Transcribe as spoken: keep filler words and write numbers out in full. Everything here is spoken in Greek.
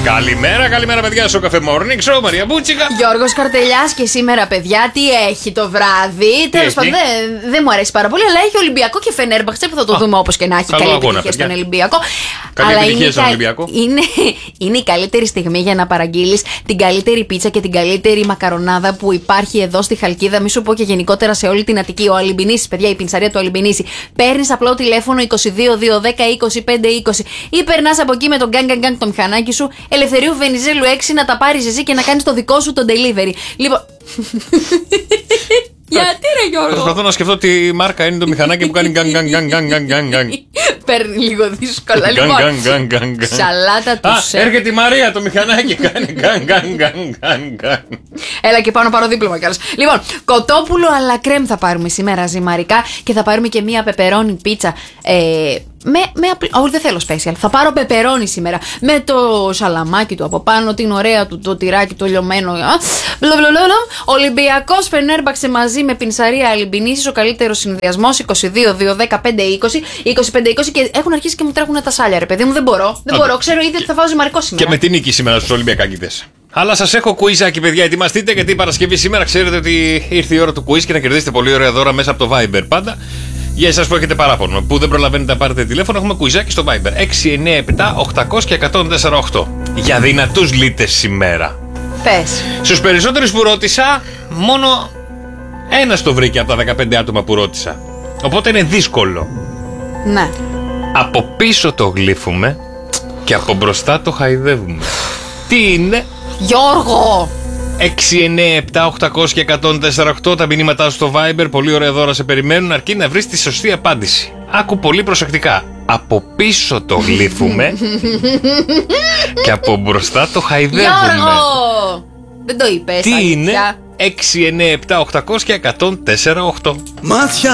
Καλημέρα, καλημέρα παιδιά στο Cafe Morning Show, Μαρία Μπούτσικα. Γιώργος Καρτελιάς και σήμερα παιδιά τι έχει το βράδυ. Τέλος πάντων δεν δε μου αρέσει πάρα πολύ, αλλά έχει Ολυμπιακό και Φενέρμπαχτσε που θα το Α, δούμε όπως και να έχει. Καλή επιτυχία στον Ολυμπιακό. Καλή αλλά επιτυχία είναι, στον Ολυμπιακό. Είναι, είναι η καλύτερη στιγμή για να παραγγείλεις την καλύτερη πίτσα και την καλύτερη μακαρονάδα που υπάρχει εδώ στη Χαλκίδα. Μη σου πω και γενικότερα σε όλη την Αττική. Ο Αλιμπινήσης, παιδιά, η πινσαρία του Αλιμπινίση. Παίρνεις απλό τηλέφωνο είκοσι δύο δύο δέκα είκοσι πέντε είκοσι ή περνάς από εκεί με τον γκαν γκαν γκαν το μηχανάκι σου. Ελευθερίου Βενιζέλου έξι να τα πάρεις εσύ και να κάνεις το δικό σου το delivery. Λοιπόν. Γιατί ρε Γιώργο? Προσπαθώ να σκεφτώ τι μάρκα είναι το μηχανάκι που κάνει γκαν γκαν γκαν γκαν γκαν γκαν γκαν. Παίρνει λίγο δύσκολα. Λοιπόν, σαλάτα του σεφ. Έρχεται η Μαρία, το μηχανάκι κάνει γκαν γκαν γκαν γκαν γκαν. Έλα και πάω να πάρω δίπλωμα κιόλας. Λοιπόν, κοτόπουλο αλλά κρέμ θα πάρουμε σήμερα ζυμαρικά και θα πάρουμε και μία πεπερόνι πίτσα. Ε, με, με απλή. Όχι, δεν θέλω special. Θα πάρω πεπερόνι σήμερα. Με το σαλαμάκι του από πάνω, την ωραία του το τυράκι, το λιωμένο. Ολυμπιακός Φενέρμπαχτσε μαζί με πινσαρία Αλιμπινίσης. Ο καλύτερος συνδυασμός είκοσι δύο δύο δέκα πέντε είκοσι είκοσι πέντε είκοσι και έχουν αρχίσει και μου τρέχουν τα σάλια, ρε παιδί μου. Δεν μπορώ. Δεν okay. μπορώ. Ξέρω ήδη ότι θα φάω ζυμαρικό σήμερα. Και με την νίκη σήμερα στους Ολυμπιακάκηδες. Αλλά σας έχω κουίζάκι, παιδιά. Ετοιμαστείτε γιατί η Παρασκευή σήμερα ξέρετε ότι ήρθε η ώρα του κουίζ και να κερδίσετε πολύ ωραία δώρα μέσα από το Viber πάντα. Για εσάς που έχετε παράπονο, που δεν προλαβαίνετε να πάρετε τηλέφωνο, έχουμε κουιζάκι στο Viber έξι εννιά επτά οκτακόσια και εκατόν τέσσερα οκτώ. Για δυνατούς λίτες σήμερα. Πες. Στους περισσότερους που ρώτησα, μόνο ένας το βρήκε από τα δεκαπέντε άτομα που ρώτησα. Οπότε είναι δύσκολο. Ναι. Από πίσω το γλύφουμε και από μπροστά το χαϊδεύουμε. Τι είναι? Γιώργο! έξι εννιά επτά οκτακόσια και εκατόν τέσσερα οκτώ τα μηνύματά σου στο Viber. Πολύ ωραία δώρα σε περιμένουν, αρκεί να βρεις τη σωστή απάντηση. Άκου πολύ προσεκτικά. Από πίσω το γλύφουμε και από μπροστά το χαϊδεύουμε. Γιώργο! Δεν το είπες. Τι αλήθεια είναι? έξι εννιά επτά οκτακόσια και εκατόν τέσσερα οκτώ. Μάτια